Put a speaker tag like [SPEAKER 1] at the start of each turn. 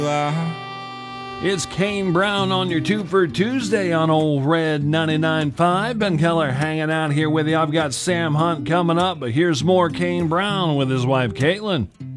[SPEAKER 1] It's Kane Brown on your 2 for Tuesday on Old Red 99.5. Ben Keller hanging out here with you. I've got Sam Hunt coming up, but here's more Kane Brown with his wife, Caitlin.